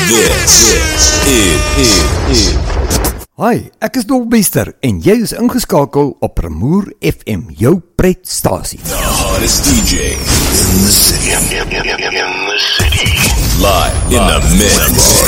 is. Hi, ek is Dolbester en jy is ingeskakel op Remoer FM, jou pretstasie. The hottest DJ in the city. In the city. Live in the mix.